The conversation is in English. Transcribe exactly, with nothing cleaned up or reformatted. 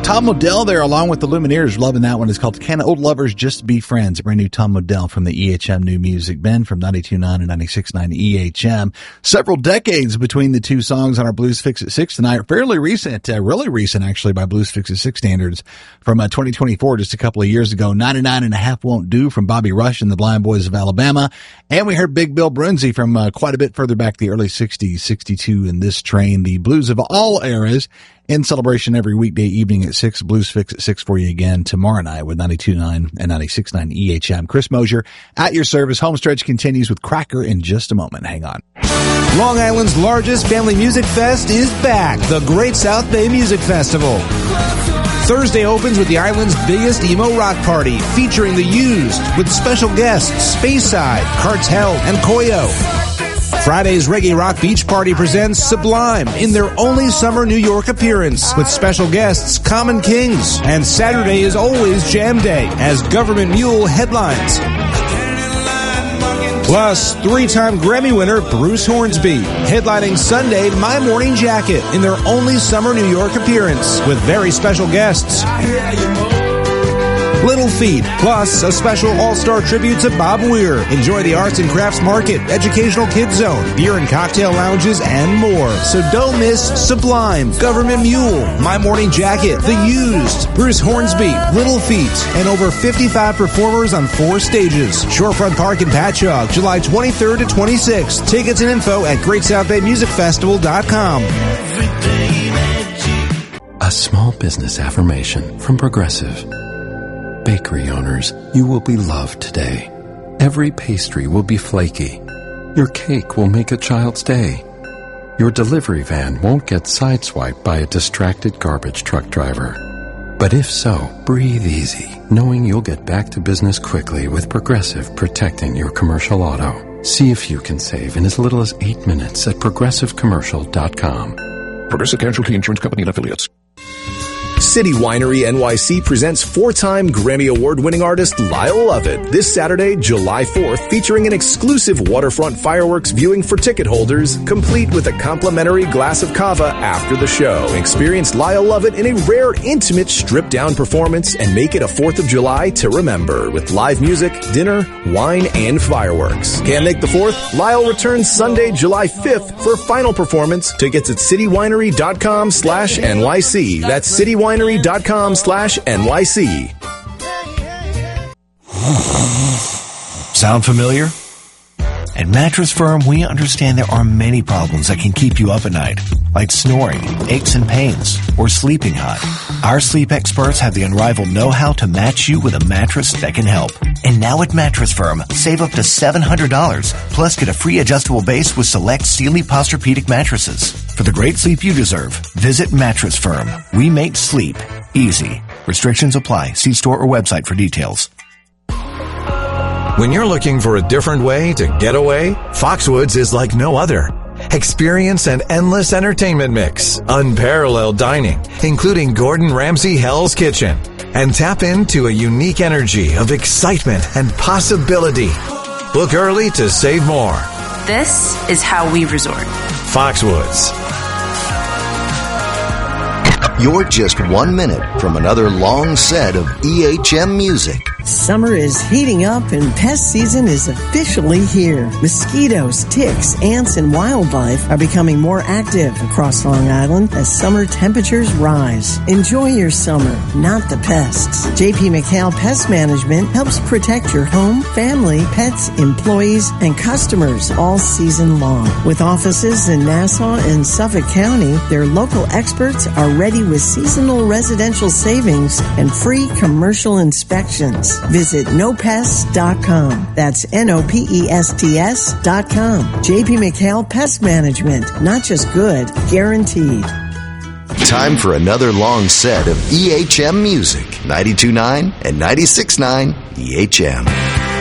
Tom Modell there along with the Lumineers. Loving that one. It's called Can Old Lovers Just Be Friends? A brand new Tom Modell from the E H M New Music. Ben from ninety-two point nine and ninety-six point nine E H M. Several decades between the two songs on our Blues Fix at six tonight. Fairly recent, uh, really recent actually by Blues Fix at six standards from uh, twenty twenty-four, just a couple of years ago. ninety-nine and a half Won't Do from Bobby Rush and the Blind Boys of Alabama. And we heard Big Bill Brunzi from uh, quite a bit further back, the early sixties, sixty-two in this train. The blues of all eras in celebration every weekday evening at six. Blues Fix at six for you again tomorrow night with ninety-two point nine and ninety-six point nine E H M. Chris Mosier at your service. Homestretch continues with Cracker in just a moment. Hang on. Long Island's largest family music fest is back. The Great South Bay Music Festival. Thursday opens with the island's biggest emo rock party, featuring The Used, with special guests Speyside, Cartel, and Koyo. Friday's Reggae Rock Beach Party presents Sublime in their only summer New York appearance, with special guests Common Kings. And Saturday is always Jam Day, as Government Mule headlines. Plus, three-time Grammy winner Bruce Hornsby, headlining Sunday My Morning Jacket in their only summer New York appearance, with very special guests. Little Feat, plus a special all-star tribute to Bob Weir. Enjoy the arts and crafts market, educational kids zone, beer and cocktail lounges, and more. So don't miss Sublime, Government Mule, My Morning Jacket, The Used, Bruce Hornsby, Little Feat, and over fifty-five performers on four stages. Shorefront Park in Patchogue, July twenty-third to twenty-sixth. Tickets and info at great south bay music festival dot com. A small business affirmation from Progressive. Bakery owners, you will be loved today. Every pastry will be flaky. Your cake will make a child's day. Your delivery van won't get sideswiped by a distracted garbage truck driver. But if so, breathe easy, knowing you'll get back to business quickly with Progressive protecting your commercial auto. See if you can save in as little as eight minutes at progressive commercial dot com. Progressive Casualty Insurance Company and Affiliates. City Winery N Y C presents four-time Grammy Award-winning artist Lyle Lovett this Saturday, July fourth, featuring an exclusive waterfront fireworks viewing for ticket holders, complete with a complimentary glass of cava after the show. Experience Lyle Lovett in a rare, intimate, stripped-down performance and make it a fourth of July to remember with live music, dinner, wine, and fireworks. Can't make the fourth? Lyle returns Sunday, July fifth for final performance. Tickets at citywinery.com slash NYC. That's citywinery.com slash NYC. Sound familiar? At Mattress Firm, we understand there are many problems that can keep you up at night, like snoring, aches and pains, or sleeping hot. Our sleep experts have the unrivaled know-how to match you with a mattress that can help. And now at Mattress Firm, save up to seven hundred dollars, plus get a free adjustable base with select Sealy Posturepedic mattresses. For the great sleep you deserve, visit Mattress Firm. We make sleep easy. Restrictions apply. See store or website for details. When you're looking for a different way to get away, Foxwoods is like no other. Experience an endless entertainment mix, unparalleled dining, including Gordon Ramsay Hell's Kitchen, and tap into a unique energy of excitement and possibility. Book early to save more. This is how we resort. Foxwoods. You're just one minute from another long set of E H M music. Summer is heating up and pest season is officially here. Mosquitoes, ticks, ants, and wildlife are becoming more active across Long Island as summer temperatures rise. Enjoy your summer, not the pests. J P McHale Pest Management helps protect your home, family, pets, employees, and customers all season long. With offices in Nassau and Suffolk County, their local experts are ready with seasonal residential savings and free commercial inspections. Visit no pests dot com. That's N O P E S T S dot com. J P McHale Pest Management. Not just good, guaranteed. Time for another long set of E H M music. ninety-two point nine and ninety-six point nine E H M.